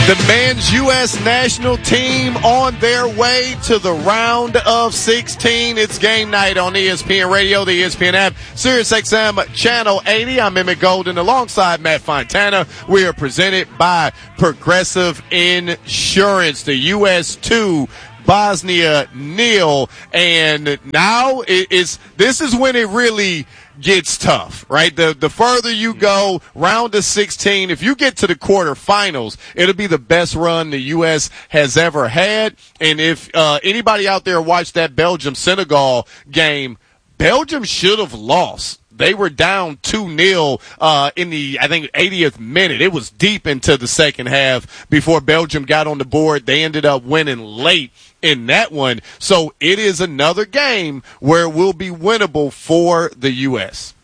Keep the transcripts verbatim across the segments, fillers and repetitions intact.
The men's U S national team on their way to the round of sixteen. It's game night on E S P N Radio, the E S P N app, Sirius X M Channel eighty. I'm Emmett Golden alongside Matt Fontana. We are presented by Progressive Insurance. The U S two, Bosnia nil, and now it is. This is when it really gets tough, right? The the further you go, round of sixteen, if you get to the quarterfinals, it'll be the best run the U S has ever had. And if uh, anybody out there watched that Belgium-Senegal game, Belgium should have lost. They were down two nil uh, in the, I think, eightieth minute. It was deep into the second half before Belgium got on the board. They ended up winning late in that one. So it is another game where it will be winnable for the U S.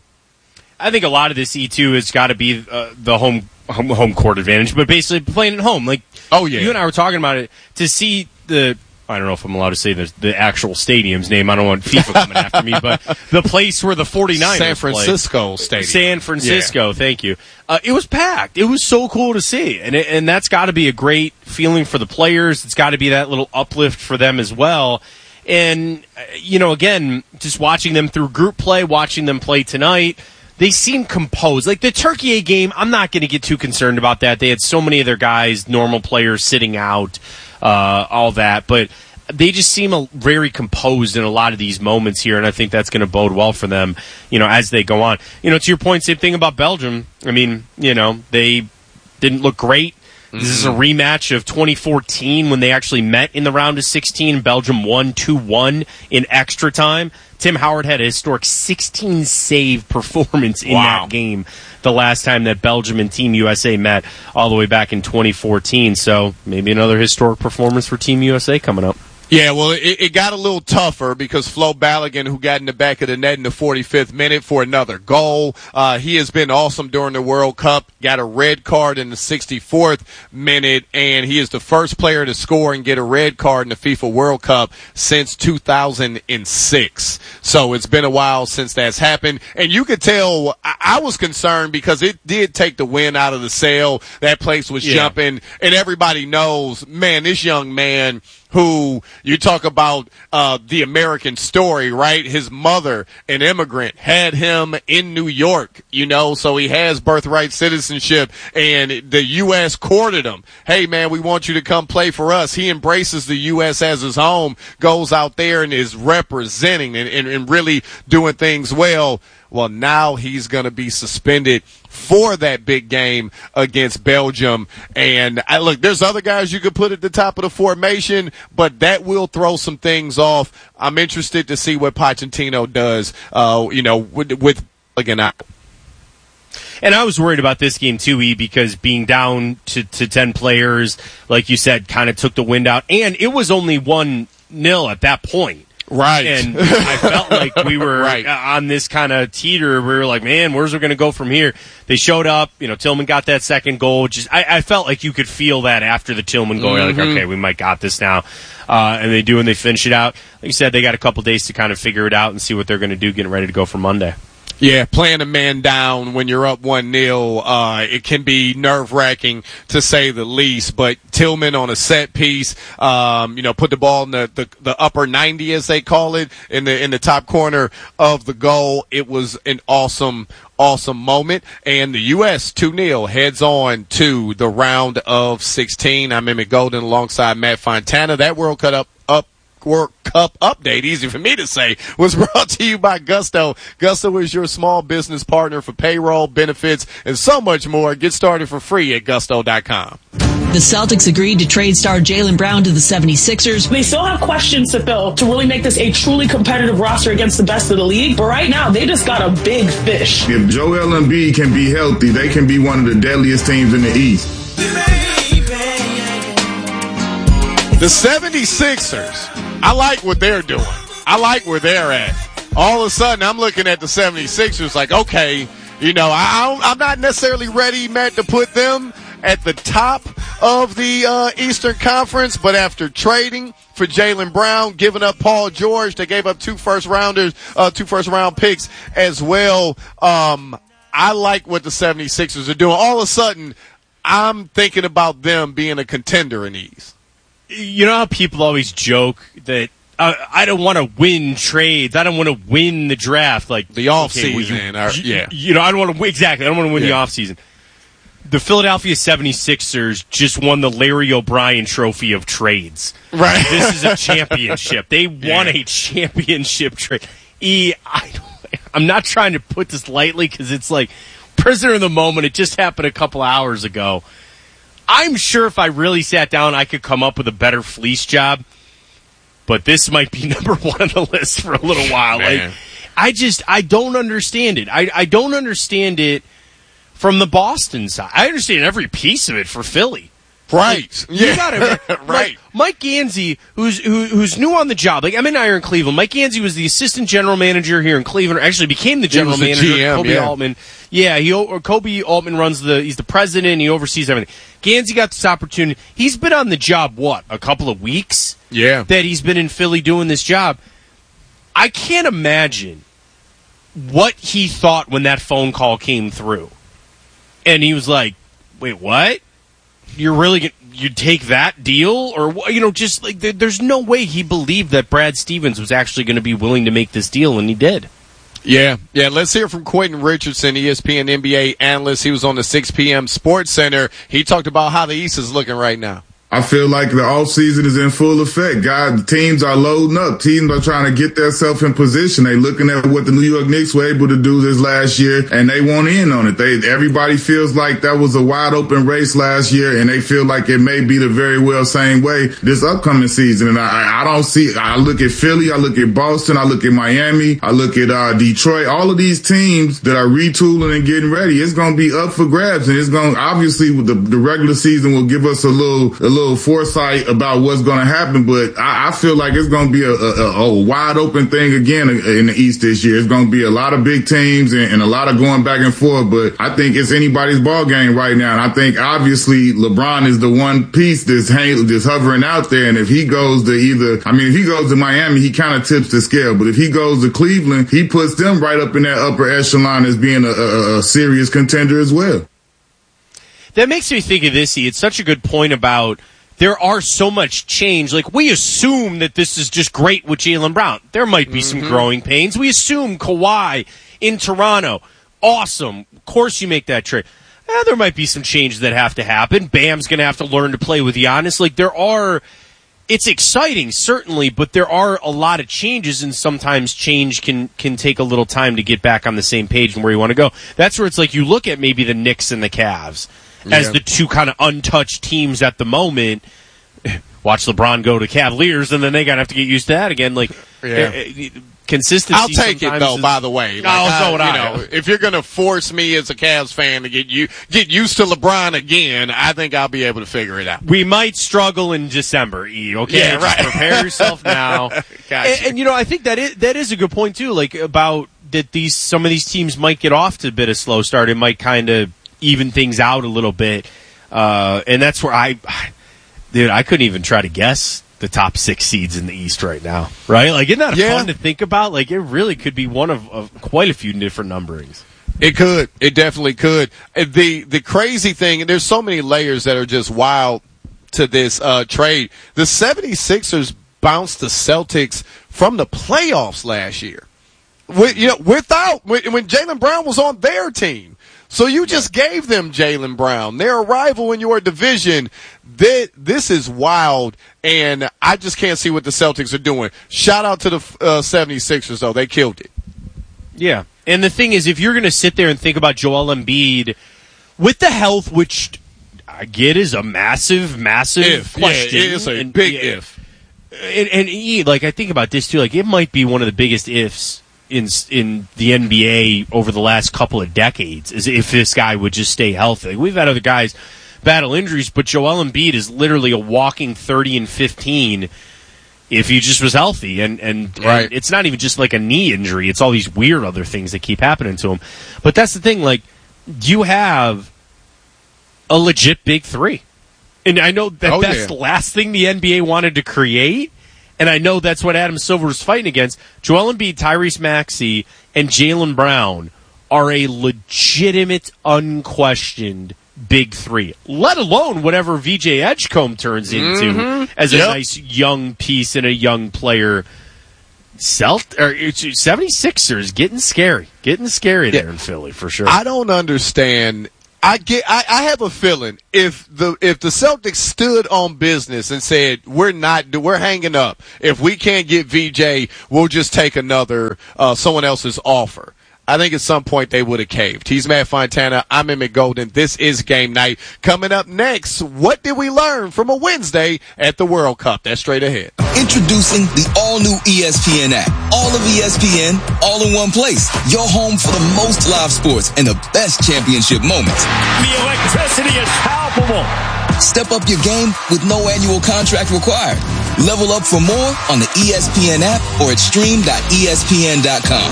I think a lot of this E two has got to be uh, the home, home home court advantage, but basically playing at home. Like, oh yeah, you and I were talking about it. To see the, I don't know if I'm allowed to say the, the actual stadium's name. I don't want FIFA coming after me, but the place where the 49ers San Francisco play. Stadium. San Francisco, yeah. Thank you. Uh, it was packed. It was so cool to see, and it, and that's got to be a great feeling for the players. It's got to be that little uplift for them as well. And, you know, again, just watching them through group play, watching them play tonight, they seem composed. Like the Turkey game, I'm not going to get too concerned about that. They had so many of their guys, normal players, sitting out. Uh, all that, but they just seem a, very composed in a lot of these moments here, and I think that's going to bode well for them, you know, as they go on. You know, to your point, same thing about Belgium. I mean, you know, they didn't look great. Mm-hmm. This is a rematch of twenty fourteen when they actually met in the round of sixteen. Belgium won two one in extra time. Tim Howard had a historic sixteen save performance in wow. that game the last time that Belgium and Team U S A met all the way back in twenty fourteen. So maybe another historic performance for Team U S A coming up. Yeah, well, it, it got a little tougher because Flo Balogun, who got in the back of the net in the forty-fifth minute for another goal, uh, he has been awesome during the World Cup, got a red card in the sixty-fourth minute, and he is the first player to score and get a red card in the FIFA World Cup since two thousand six. So it's been a while since that's happened, and you could tell I, I was concerned because it did take the wind out of the sail. That place was yeah. jumping, and everybody knows, man, this young man who you talk about uh, the American story, right? His mother, an immigrant, had him in New York, you know, so he has birthright citizenship, and the U S courted him. Hey, man, we want you to come play for us. He embraces the U S as his home, goes out there and is representing and, and, and really doing things well. Well, now he's going to be suspended for that big game against Belgium. And I, look, there's other guys you could put at the top of the formation, but that will throw some things off. I'm interested to see what Pochettino does, uh, you know, with, with again, I, And I was worried about this game, too, E, because being down to, to ten players, like you said, kind of took the wind out. And it was only one nil at that point. Right. And I felt like we were right. on this kind of teeter. We were like, man, where's it going to go from here? They showed up. You know, Tillman got that second goal. Just I, I felt like you could feel that after the Tillman goal. Mm-hmm. You're like, okay, we might got this now. Uh, and they do, and they finish it out. Like you said, they got a couple days to kind of figure it out and see what they're going to do getting ready to go for Monday. Yeah, playing a man down when you're up one nil, uh, it can be nerve-wracking to say the least. But Tillman on a set piece, um, you know, put the ball in the, the, the upper ninety, as they call it, in the in the top corner of the goal. It was an awesome, awesome moment. And the U S two nil heads on to the round of sixteen. I'm Emmett Golden alongside Matt Fontana. That World Cup up. up World Cup update, easy for me to say, was brought to you by Gusto. Gusto is your small business partner for payroll, benefits, and so much more. Get started for free at gusto dot com. The Celtics agreed to trade star Jaylen Brown to the seventy-sixers. They still have questions to fill to really make this a truly competitive roster against the best of the league, but right now they just got a big fish. If Joel Embiid can be healthy, they can be one of the deadliest teams in the East. The seventy-sixers, I like what they're doing. I like where they're at. All of a sudden, I'm looking at the seventy-sixers like, okay, you know, I don't, I'm not necessarily ready, Matt, to put them at the top of the uh, Eastern Conference, but after trading for Jaylen Brown, giving up Paul George, they gave up two first rounders, uh, two first round picks as well. Um, I like what the seventy-sixers are doing. All of a sudden, I'm thinking about them being a contender in the East. You know how people always joke that uh, I don't want to win trades. I don't want to win the draft. Like the offseason. Okay, well, you, yeah. You know, I don't want to win. Exactly. I don't want to win yeah. the offseason. The Philadelphia seventy-sixers just won the Larry O'Brien trophy of trades. Right. This is a championship. They won yeah. a championship trade. E, I don't, I'm not trying to put this lightly because it's like prisoner of the moment. It just happened a couple hours ago. I'm sure if I really sat down, I could come up with a better fleece job. But this might be number one on the list for a little while. Like, I just, I don't understand it. I, I don't understand it from the Boston side. I understand every piece of it for Philly. Right. Like, you gotta, right. Like, Mike Gansey, who's who, who's new on the job. Like, I'm in Iron Cleveland. Mike Gansey was the assistant general manager here in Cleveland, or actually became the general the manager. G M, Kobe yeah. Altman. Yeah, he or Kobe Altman runs the, he's the president, he oversees everything. Gansey got this opportunity. He's been on the job, what, a couple of weeks? Yeah. That he's been in Philly doing this job. I can't imagine what he thought when that phone call came through. And he was like, wait, what? You're really going to you take that deal? Or, you know, just like there's no way he believed that Brad Stevens was actually going to be willing to make this deal, and he did. Yeah, yeah. Let's hear from Quentin Richardson, E S P N N B A analyst. He was on the six p.m. Sports Center. He talked about how the East is looking right now. I feel like the offseason is in full effect. Guys, teams are loading up. Teams are trying to get themselves in position. They looking at what the New York Knicks were able to do this last year, and they want in on it. They everybody feels like that was a wide open race last year, and they feel like it may be the very well same way this upcoming season. And I, I don't see. I look at Philly, I look at Boston, I look at Miami, I look at uh, Detroit. All of these teams that are retooling and getting ready, it's going to be up for grabs, and it's going obviously the the regular season will give us a little a little. foresight about what's going to happen, but I, I feel like it's going to be a, a, a wide open thing again in the East this year. It's going to be a lot of big teams and, and a lot of going back and forth, but I think it's anybody's ball game right now. And I think obviously LeBron is the one piece that's, hang, that's hovering out there. And if he goes to either, I mean, if he goes to Miami, he kind of tips the scale, but if he goes to Cleveland, he puts them right up in that upper echelon as being a, a, a serious contender as well. That makes me think of this. It's such a good point about there are so much change. Like, we assume that this is just great with Jaylen Brown. There might be mm-hmm. some growing pains. We assume Kawhi in Toronto. Awesome. Of course you make that trade. Eh, there might be some changes that have to happen. Bam's going to have to learn to play with Giannis. Like, there are... It's exciting, certainly, but there are a lot of changes, and sometimes change can, can take a little time to get back on the same page and where you want to go. That's where it's like you look at maybe the Knicks and the Cavs as yeah. the two kind of untouched teams at the moment. Watch LeBron go to Cavaliers, and then they got to have to get used to that again. Like yeah. uh, consistency. I'll take it though. Is, by the way, like, I'll I, what you I know, if you're going to force me as a Cavs fan to get you get used to LeBron again, I think I'll be able to figure it out. We might struggle in December, E. Okay, yeah, right. Just prepare yourself now. Gotcha. and, and you know, I think that is that is a good point too. Like about that, these some of these teams might get off to a bit of slow start. It might kind of even things out a little bit. Uh, and that's where I, dude, I couldn't even try to guess the top six seeds in the East right now, right? Like, isn't that yeah. fun to think about? Like, it really could be one of, of quite a few different numberings. It could. It definitely could. The the crazy thing, and there's so many layers that are just wild to this uh, trade. The seventy-sixers bounced the Celtics from the playoffs last year. With, you know, without when, when Jaylen Brown was on their team. So you just gave them Jaylen Brown, their rival in your division. That this is wild, and I just can't see what the Celtics are doing. Shout out to the uh, seventy-sixers, though. They killed it. Yeah, and the thing is, if you're going to sit there and think about Joel Embiid with the health, which I get is a massive, massive if. question. Yeah, it is a and, big yeah, if. And, and he, like, I think about this, too. Like, it might be one of the biggest ifs in in the N B A over the last couple of decades, is if this guy would just stay healthy. Like, we've had other guys battle injuries, but Joel Embiid is literally a walking thirty and fifteen if he just was healthy. And, and, right. and it's not even just like a knee injury. It's all these weird other things that keep happening to him. But that's the thing, like, you have a legit big three. And I know that oh, that's yeah. the last thing the N B A wanted to create. And I know that's what Adam Silver was fighting against. Joel Embiid, Tyrese Maxey, and Jaylen Brown are a legitimate, unquestioned big three, let alone whatever V J Edgecombe turns into mm-hmm. as a yep. nice young piece and a young player. Celt or seventy-sixers getting scary, getting scary yeah. there in Philly for sure. I don't understand. I get. I, I have a feeling if the if the Celtics stood on business and said we're not we're hanging up. If we can't get V J, we'll just take another uh, someone else's offer. I think at some point they would have caved. He's Matt Fontana. I'm Emmett Golden. This is Game Night. Coming up next, what did we learn from a Wednesday at the World Cup? That's straight ahead. Introducing the all-new E S P N app. All of E S P N, all in one place. Your home for the most live sports and the best championship moments. The electricity is palpable. Step up your game with no annual contract required. Level up for more on the E S P N app or at stream dot E S P N dot com.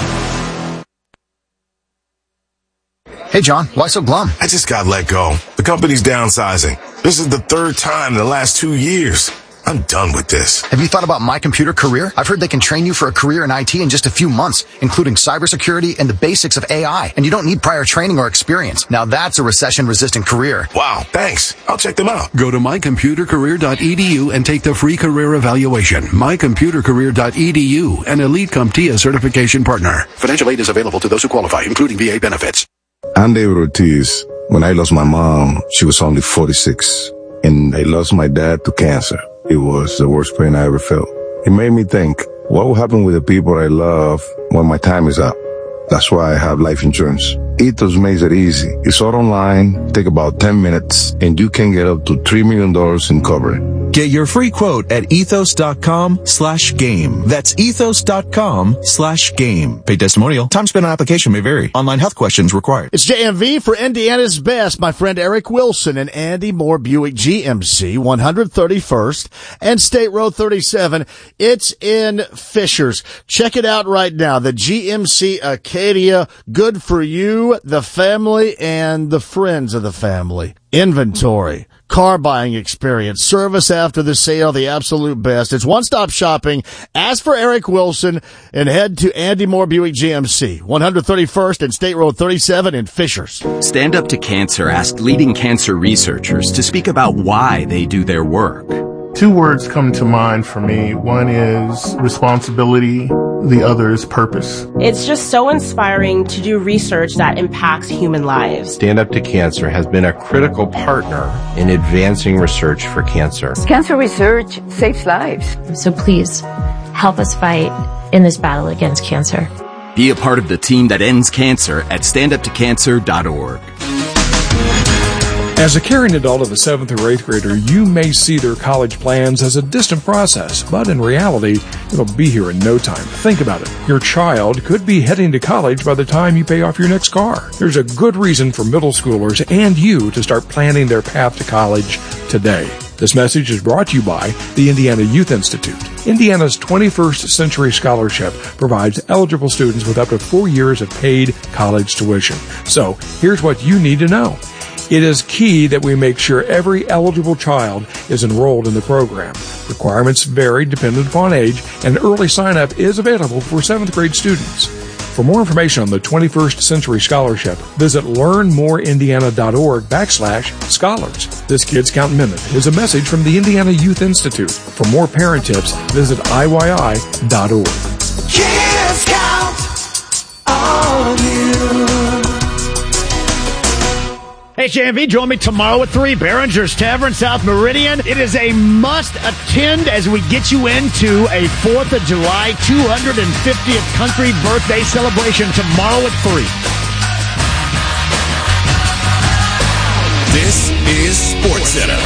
Hey, John, why so glum? I just got let go. The company's downsizing. This is the third time in the last two years. I'm done with this. Have you thought about My Computer Career? I've heard they can train you for a career in I T in just a few months, including cybersecurity and the basics of A I. And you don't need prior training or experience. Now that's a recession-resistant career. Wow, thanks. I'll check them out. Go to my computer career dot e d u and take the free career evaluation. my computer career dot e d u, an Elite CompTIA certification partner. Financial aid is available to those who qualify, including V A benefits. I'm David Ortiz. When I lost my mom, she was only forty-six. And I lost my dad to cancer. It was the worst pain I ever felt. It made me think, what will happen with the people I love when my time is up? That's why I have life insurance. Ethos makes it easy. It's all online, take about ten minutes, and you can get up to three million dollars in coverage. Get your free quote at ethos.com slash game. That's ethos.com slash game. Paid testimonial. Time spent on application may vary. Online health questions required. It's J M V for Indiana's Best. My friend Eric Wilson and Andy Moore Buick G M C, one thirty-first and State Road thirty-seven. It's in Fishers. Check it out right now. The G M C Acadia. Good for you, the family, and the friends of the family. Inventory, car buying experience, service after the sale, the absolute best. It's one-stop shopping. Ask for Eric Wilson and head to Andy Moore Buick G M C, one thirty-first and State Road thirty-seven in Fishers. Stand Up to Cancer asked leading cancer researchers to speak about why they do their work. Two words come to mind for me. One is responsibility. The other is purpose. It's just so inspiring to do research that impacts human lives. Stand Up to Cancer has been a critical partner in advancing research for cancer. Cancer research saves lives. So please, help us fight in this battle against cancer. Be a part of the team that ends cancer at stand up to cancer dot org. As a caring adult of a seventh or eighth grader, you may see their college plans as a distant process, but in reality, it'll be here in no time. Think about it. Your child could be heading to college by the time you pay off your next car. There's a good reason for middle schoolers and you to start planning their path to college today. This message is brought to you by the Indiana Youth Institute. Indiana's twenty-first Century Scholarship provides eligible students with up to four years of paid college tuition. So, here's what you need to know. It is key that we make sure every eligible child is enrolled in the program. Requirements vary dependent upon age, and early sign-up is available for seventh grade students. For more information on the twenty-first Century Scholarship, visit learnmoreindiana.org backslash scholars. This Kids Count Minute is a message from the Indiana Youth Institute. For more parent tips, visit I Y I dot org. Kids Count on you. Hey, J M V, join me tomorrow at three, Behringer's Tavern, South Meridian. It is a must-attend as we get you into a fourth of July two hundred fiftieth country birthday celebration tomorrow at three. This is SportsCenter.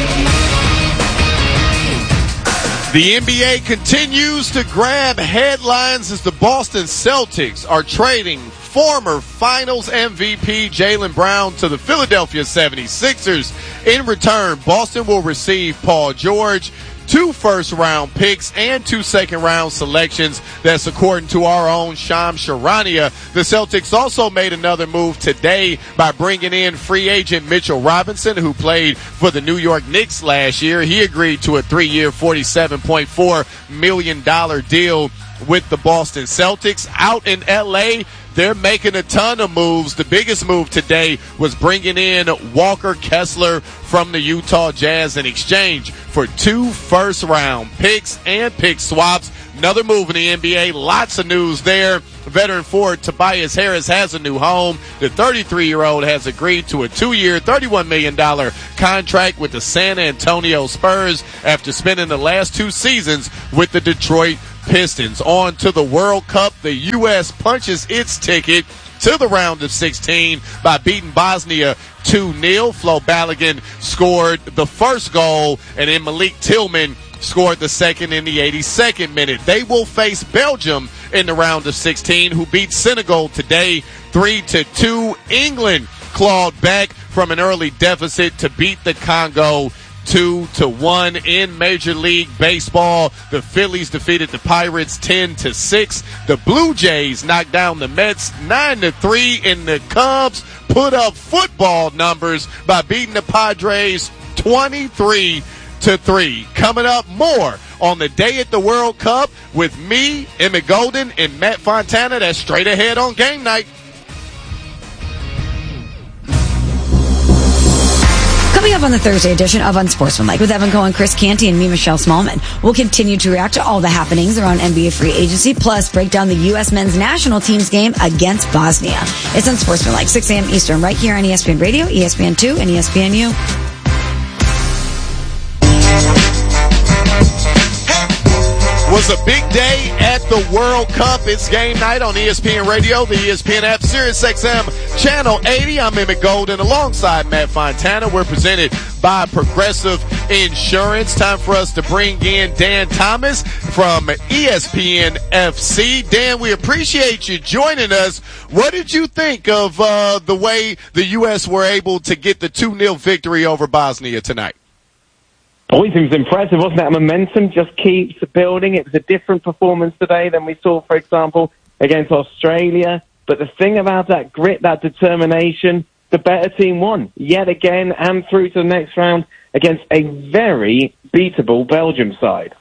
The N B A continues to grab headlines as the Boston Celtics are trading former Finals M V P Jaylen Brown to the Philadelphia seventy-sixers. In return, Boston will receive Paul George, two first-round picks, and two second-round selections. That's according to our own Shams Charania. The Celtics also made another move today by bringing in free agent Mitchell Robinson, who played for the New York Knicks last year. He agreed to a three-year, forty-seven point four million dollars deal with the Boston Celtics. Out in L A, they're making a ton of moves. The biggest move today was bringing in Walker Kessler from the Utah Jazz in exchange for two first-round picks and pick swaps. Another move in the N B A. Lots of news there. Veteran forward Tobias Harris has a new home. The thirty-three-year-old has agreed to a two-year, thirty-one million dollars contract with the San Antonio Spurs after spending the last two seasons with the Detroit Pistons. On to the World Cup. The U S punches its ticket to the round of sixteen by beating Bosnia two nil. Flo Balogun scored the first goal, and then Malik Tillman scored the second in the eighty-second minute. They will face Belgium in the round of sixteen, who beat Senegal today three to two. England clawed back from an early deficit to beat the Congo two to one. In Major League Baseball, the Phillies defeated the Pirates ten to six. The Blue Jays knocked down the Mets nine to three, and the Cubs put up football numbers by beating the Padres twenty-three to three. Coming up, more on the day at the World Cup with me, Emmett Golden, and Matt Fontana. That's straight ahead on Game Night. Coming up on the Thursday edition of Unsportsmanlike with Evan Cohen, Chris Canty, and me, Michelle Smallman. We'll continue to react to all the happenings around N B A free agency, plus break down the U S men's national team's game against Bosnia. It's Unsportsmanlike, six a.m. Eastern, right here on E S P N Radio, E S P N two, and E S P N U. Was a big day at the World Cup. It's Game Night on E S P N Radio, the E S P N app, Sirius X M, Channel eighty. I'm Emmett Golden alongside Matt Fontana. We're presented by Progressive Insurance. Time for us to bring in Dan Thomas from E S P N F C. Dan, we appreciate you joining us. What did you think of uh, the way the U S were able to get the two nil victory over Bosnia tonight? Always was impressive, wasn't it? Momentum just keeps building. It was a different performance today than we saw, for example, against Australia. But the thing about that grit, that determination, the better team won yet again and through to the next round against a very beatable Belgium side.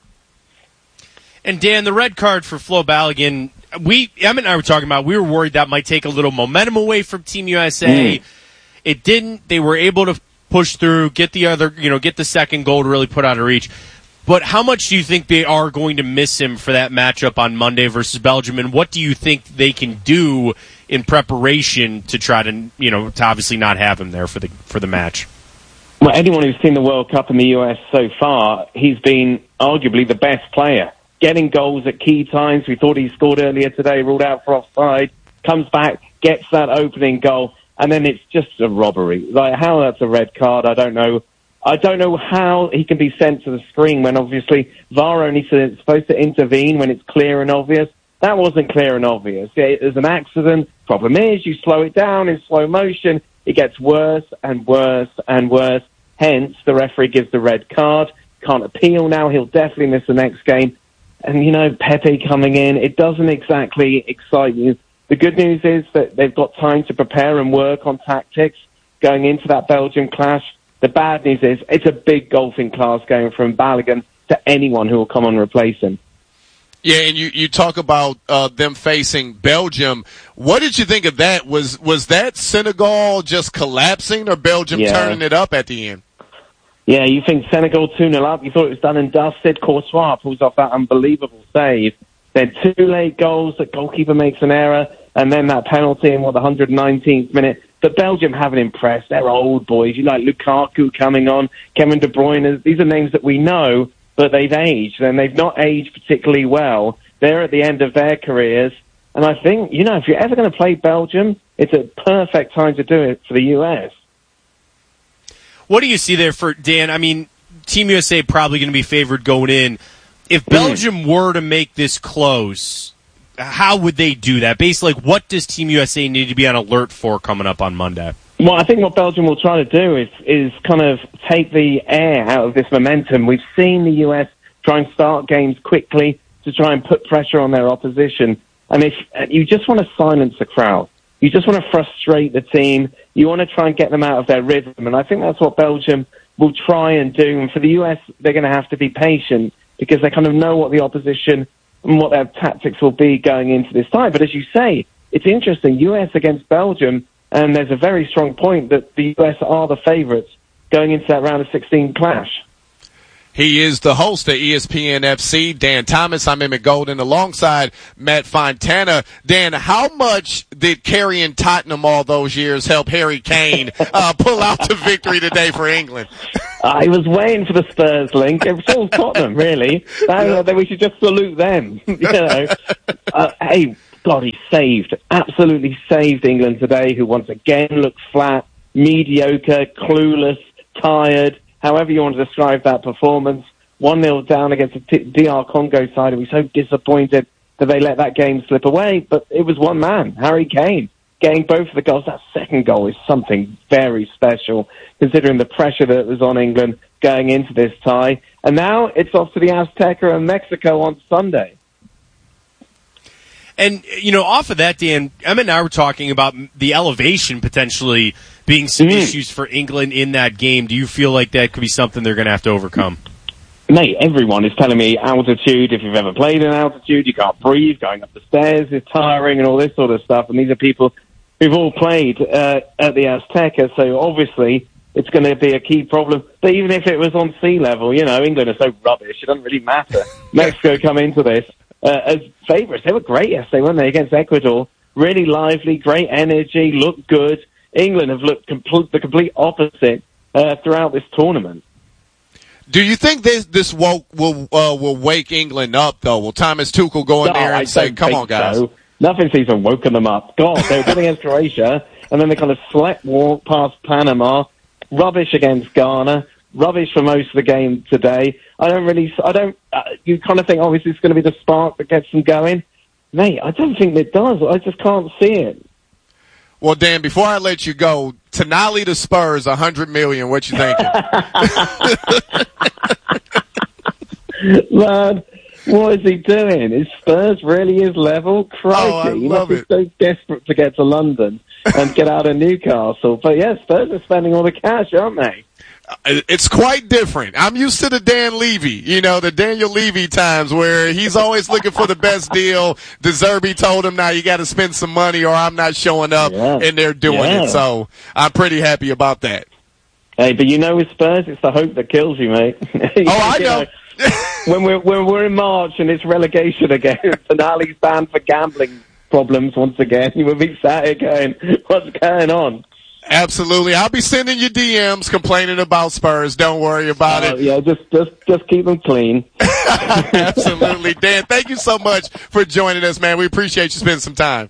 And Dan, the red card for Flo Balogun, we, Emmett and I were talking about, we were worried that might take a little momentum away from Team U S A. Mm. It didn't. They were able to push through, get the other, you know, get the second goal to really put out of reach. But how much do you think they are going to miss him for that matchup on Monday versus Belgium? And what do you think they can do in preparation to try to, you know, to obviously not have him there for the for the match? Well, anyone who's seen the World Cup in the U S so far, he's been arguably the best player. Getting goals at key times. We thought he scored earlier today, ruled out for offside, comes back, gets that opening goal. And then it's just a robbery. Like, how that's a red card, I don't know. I don't know how he can be sent to the screen when obviously V A R only is supposed to intervene when it's clear and obvious. That wasn't clear and obvious. It was an accident. Problem is, you slow it down in slow motion, it gets worse and worse and worse. Hence, the referee gives the red card. Can't appeal now. He'll definitely miss the next game. And, you know, Pepe coming in, it doesn't exactly excite you. The good news is that they've got time to prepare and work on tactics going into that Belgium clash. The bad news is it's a big golfing class going from Balogun to anyone who will come and replace him. Yeah, and you, you talk about uh, them facing Belgium. What did you think of that? Was was that Senegal just collapsing or Belgium yeah. turning it up at the end? Yeah, you think Senegal two nil up. You thought it was done and dusted. Courtois pulls off that unbelievable save. Then two late goals. The goalkeeper makes an error. And then that penalty in, what, the one hundred nineteenth minute. But Belgium haven't impressed. They're old boys. You like Lukaku coming on, Kevin De Bruyne. These are names that we know, but they've aged, and they've not aged particularly well. They're at the end of their careers. And I think, you know, if you're ever going to play Belgium, it's a perfect time to do it for the U S. What do you see there for, Dan? I mean, Team U S A probably going to be favored going in. If Belgium mm. were to make this close, how would they do that? Basically, like, what does Team U S A need to be on alert for coming up on Monday? Well, I think what Belgium will try to do is is kind of take the air out of this momentum. We've seen the U S try and start games quickly to try and put pressure on their opposition. And if you just want to silence the crowd, you just want to frustrate the team, you want to try and get them out of their rhythm. And I think that's what Belgium will try and do. And for the U S, they're going to have to be patient because they kind of know what the opposition and what their tactics will be going into this time. But as you say, it's interesting, U S against Belgium, and there's a very strong point that the U S are the favourites going into that round of sixteen clash. He is the host of E S P N F C, Dan Thomas. I'm Emmett Golden alongside Matt Fontana. Dan, how much did carrying Tottenham all those years help Harry Kane uh, pull out the victory today for England? I was waiting for the Spurs link. It was all Tottenham, really. That, that we should just salute them. you know. Uh, hey, God, he saved, absolutely saved England today, who once again looked flat, mediocre, clueless, tired, however you want to describe that performance. one nil down against the D R Congo side, and we're so disappointed that they let that game slip away. But it was one man, Harry Kane, getting both of the goals. That second goal is something very special, considering the pressure that was on England going into this tie. And now it's off to the Azteca and Mexico on Sunday. And, you know, off of that, Dan, Emma and I were talking about the elevation potentially being some mm. issues for England in that game. Do you feel like that could be something they're going to have to overcome? Mate, everyone is telling me altitude. If you've ever played in altitude, you can't breathe. Going up the stairs is tiring and all this sort of stuff. And these are people who've all played uh, at the Azteca, so obviously it's going to be a key problem. But even if it was on sea level, you know, England are so rubbish, it doesn't really matter. Mexico come into this uh, as favourites. They were great yesterday, weren't they, against Ecuador? Really lively, great energy, looked good. England have looked compl- the complete opposite uh, throughout this tournament. Do you think this this woke will uh, will wake England up, though? Will Thomas Tuchel go in no, there and I say, come on, guys? So. Nothing's even woken them up. God, they were good against Croatia, and then they kind of slept walk past Panama. Rubbish against Ghana. Rubbish for most of the game today. I don't really, I don't, uh, you kind of think, oh, is this going to be the spark that gets them going? Mate, I don't think it does. I just can't see it. Well, Dan, before I let you go, Tonali to Spurs, one hundred million dollars. What you thinking? Man, what is he doing? Is Spurs really his level? Crikey. Oh, I he love must it. be so desperate to get to London and get out of Newcastle. But yeah, Spurs are spending all the cash, aren't they? It's quite different. I'm used to the Dan Levy, you know, the Daniel Levy times where he's always looking for the best deal. De Zerbi told him, now you got to spend some money or I'm not showing up, yeah. and they're doing yeah. it. So I'm pretty happy about that. Hey, but you know with Spurs, it's the hope that kills you, mate. you oh, I know. know when we're when we're in March and it's relegation again, Tonali's banned for gambling problems once again, you will be sat here going, what's going on? Absolutely. I'll be sending you D Ms complaining about Spurs. Don't worry about uh, it. Yeah, just just just keep them clean. Absolutely. Dan, thank you so much for joining us, man. We appreciate you spending some time.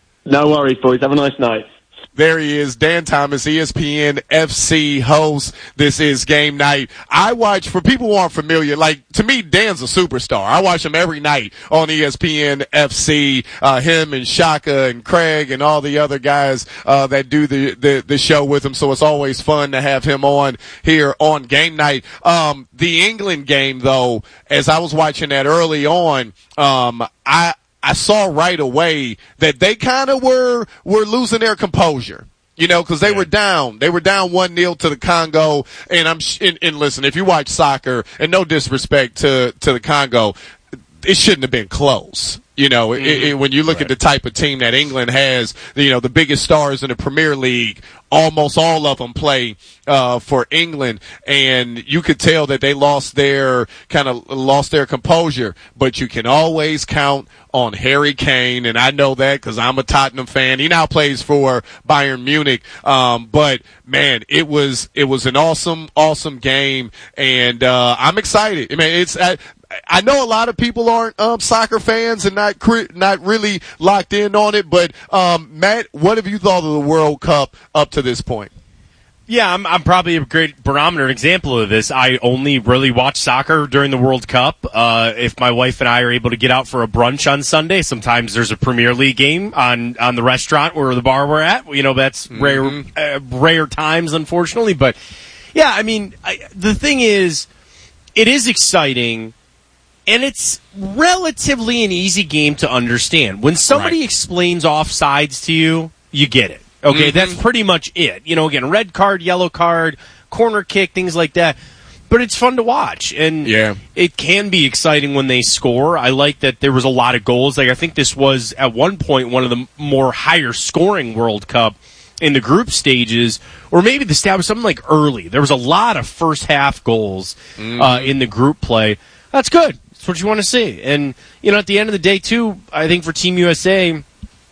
No worries, boys. Have a nice night. There he is, Dan Thomas, E S P N F C host. This is Game Night. I watch, for people who aren't familiar, like, to me, Dan's a superstar. I watch him every night on E S P N F C, uh, him and Shaka and Craig and all the other guys, uh, that do the, the, the show with him. So it's always fun to have him on here on Game Night. Um, the England game, though, as I was watching that early on, um, I, I saw right away that they kind of were were losing their composure, you know, because they yeah. were down. They were down one nil to the Congo. And I'm sh- and, and listen, if you watch soccer, and no disrespect to to the Congo, it shouldn't have been close. You know, mm-hmm. it, it, when you look right. at the type of team that England has, you know, the biggest stars in the Premier League, almost all of them play uh for England, and you could tell that they lost their kind of lost their composure. But you can always count on Harry Kane, and I know that because I'm a Tottenham fan. He now plays for Bayern Munich. Um, but man, it was it was an awesome, awesome game, and uh I'm excited. I mean, it's. I, I know a lot of people aren't um, soccer fans and not cri- not really locked in on it, but um, Matt, what have you thought of the World Cup up to this point? Yeah, I'm, I'm probably a great barometer example of this. I only really watch soccer during the World Cup. Uh, if my wife and I are able to get out for a brunch on Sunday, sometimes there's a Premier League game on, on the restaurant or the bar we're at. You know, that's mm-hmm. rare uh, rare times, unfortunately. But yeah, I mean, I, the thing is, it is exciting. And it's relatively an easy game to understand. When somebody right. explains offsides to you, you get it. Okay, mm-hmm. That's pretty much it. You know, again, red card, yellow card, corner kick, things like that. but it's fun to watch, and yeah. it can be exciting when they score. I like that there was a lot of goals. Like I think this was at one point one of the more higher scoring World Cup in the group stages, or maybe the stat was something like early. There was a lot of first half goals mm. uh, in the group play. That's good. That's what you want to see. And you know, at the end of the day, too, I think for Team U S A,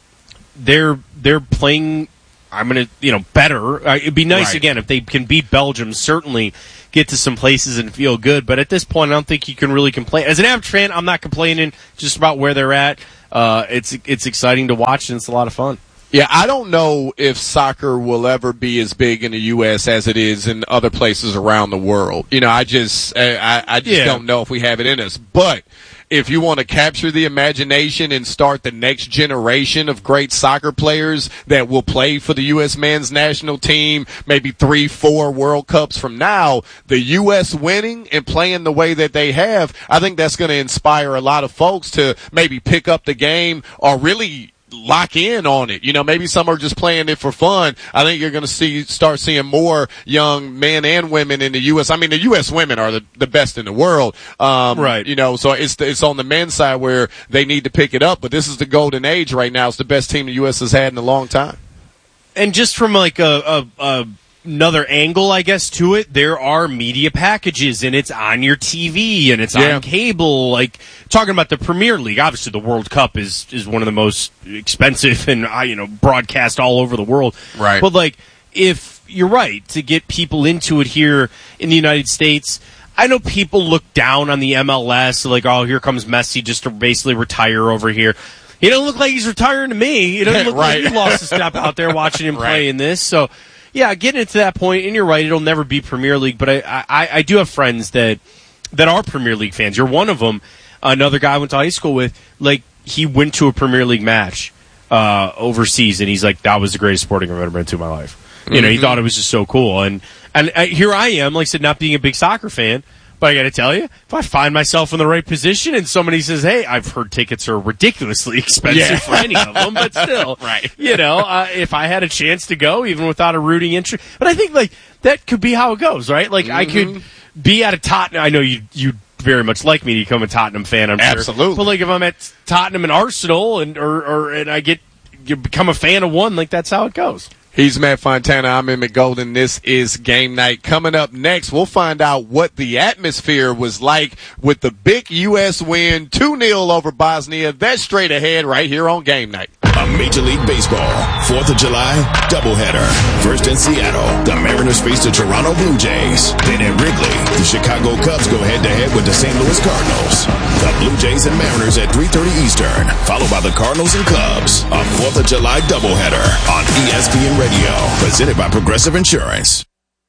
they're they're playing. I'm gonna, you know, better. Uh, it'd be nice right. again if they can beat Belgium. Certainly, get to some places and feel good. But at this point, I don't think you can really complain. As an average fan, I'm not complaining. Just about where they're at. Uh, it's it's exciting to watch and it's a lot of fun. Yeah, I don't know if soccer will ever be as big in the U S as it is in other places around the world. You know, I just I, I just yeah. don't know if we have it in us. But if you want to capture the imagination and start the next generation of great soccer players that will play for the U S men's national team, maybe three, four World Cups from now, the U S winning and playing the way that they have, I think that's going to inspire a lot of folks to maybe pick up the game or really lock in on it. You know, maybe some are just playing it for fun. I think you're going to see start seeing more young men and women in the U S. I mean, the U S women are the, the best in the world. Um, right. You know, so it's it's on the men's side where they need to pick it up. But this is the golden age right now. It's the best team the U S has had in a long time. And just from like a, a, a another angle, I guess, to it, there are media packages, and it's on your T V, and it's yeah. on cable. Like, talking about the Premier League, obviously the World Cup is, is one of the most expensive and, uh, you know, broadcast all over the world. Right. But, like, if you're right, to get people into it here in the United States, I know people look down on the M L S, like, oh, here comes Messi just to basically retire over here. He doesn't look like he's retiring to me. He doesn't look right. like he lost a step out there watching him right. play in this. So, yeah, getting to that point, and you're right, it'll never be Premier League, but I, I, I do have friends that that are Premier League fans. You're one of them. Another guy I went to high school with, like, he went to a Premier League match uh, overseas, and he's like, that was the greatest sporting I've ever been to in my life. You know, mm-hmm. he thought it was just so cool. And, and I, here I am, like I said, not being a big soccer fan, but I got to tell you, if I find myself in the right position and somebody says, hey, I've heard tickets are ridiculously expensive yeah. for any of them, but still, right. you know, uh, if I had a chance to go, even without a rooting interest. But I think, like, that could be how it goes, right? Like, mm-hmm. I could be at a Tottenham. I know you you very much like me to become a Tottenham fan, I'm Absolutely. sure. But, like, if I'm at Tottenham and Arsenal and or, or and I get you become a fan of one, like, that's how it goes. He's Matt Fontana. I'm Emmett Golden. This is Game Night. Coming up next, we'll find out what the atmosphere was like with the big U S win, two nil over Bosnia. That's straight ahead right here on Game Night. A Major League Baseball fourth of July doubleheader. First in Seattle, the Mariners face the Toronto Blue Jays. Then at Wrigley, the Chicago Cubs go head-to-head with the Saint Louis Cardinals. The Blue Jays and Mariners at three thirty Eastern, followed by the Cardinals and Cubs. A fourth of July doubleheader on E S P N Radio, presented by Progressive Insurance.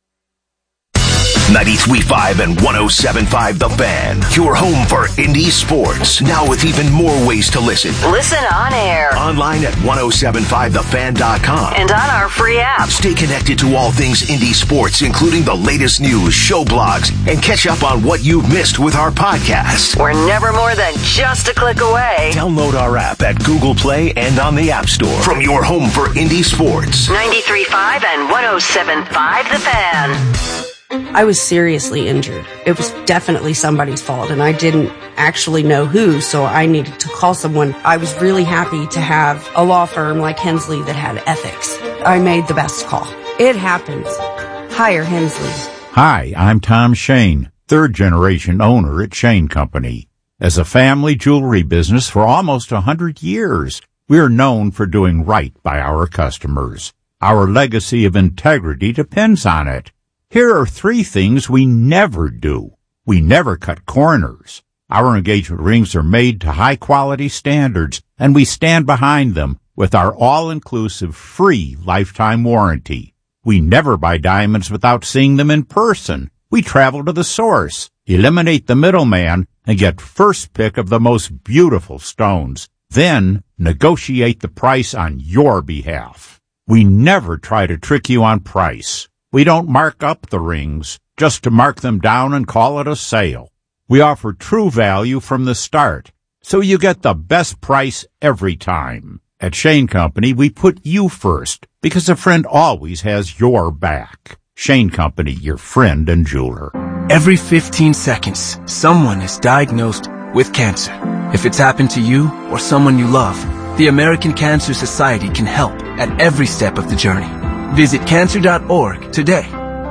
ninety-three point five and one oh seven point five The Fan. Your home for indie sports. Now with even more ways to listen. Listen on air. Online at ten seventy-five the fan dot com. And on our free app. Stay connected to all things indie sports, including the latest news, show blogs, and catch up on what you've missed with our podcast. We're never more than just a click away. Download our app at Google Play and on the App Store. From your home for indie sports. ninety-three point five and one oh seven point five The Fan. I was seriously injured. It was definitely somebody's fault, and I didn't actually know who, so I needed to call someone. I was really happy to have a law firm like Hensley that had ethics. I made the best call. It happens. Hire Hensley. Hi, I'm Tom Shane, third-generation owner at Shane Company. As a family jewelry business for almost a hundred years, we're known for doing right by our customers. Our legacy of integrity depends on it. Here are three things we never do. We never cut corners. Our engagement rings are made to high-quality standards, and we stand behind them with our all-inclusive free lifetime warranty. We never buy diamonds without seeing them in person. We travel to the source, eliminate the middleman, and get first pick of the most beautiful stones. Then negotiate the price on your behalf. We never try to trick you on price. We don't mark up the rings just to mark them down and call it a sale. We offer true value from the start, so you get the best price every time. At Shane Company, we put you first because a friend always has your back. Shane Company, your friend and jeweler. Every fifteen seconds, someone is diagnosed with cancer. If it's happened to you or someone you love, the American Cancer Society can help at every step of the journey. Visit cancer dot org today.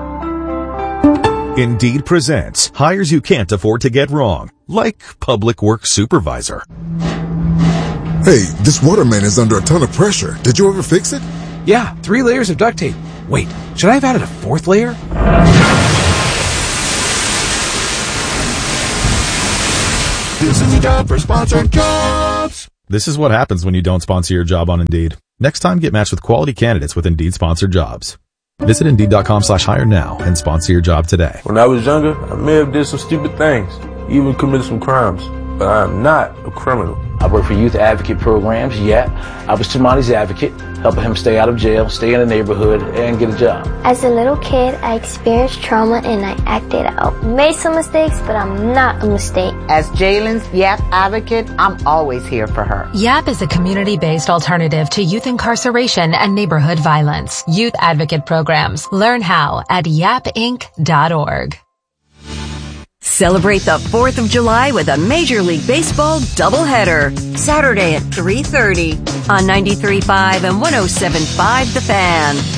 Indeed presents hires you can't afford to get wrong, like public works supervisor. Hey, this waterman is under a ton of pressure. Did you ever fix it? Yeah, three layers of duct tape. Wait, should I have added a fourth layer? This is a job for sponsored jobs. This is what happens when you don't sponsor your job on Indeed. Next time, get matched with quality candidates with Indeed sponsored jobs. Visit Indeed.com slash hire now and sponsor your job today. When I was younger, I may have did some stupid things, even committed some crimes, but I am not a criminal. I work for youth advocate programs. Yeah, I was Tamani's advocate, helping him stay out of jail, stay in the neighborhood, and get a job. As a little kid, I experienced trauma and I acted out. Made some mistakes, but I'm not a mistake. As Jalen's YAP advocate, I'm always here for her. YAP is a community-based alternative to youth incarceration and neighborhood violence. Youth advocate programs. Learn how at yap inc dot org. Celebrate the fourth of July with a Major League Baseball doubleheader. Saturday at three thirty on ninety-three point five and one oh seven point five The Fan.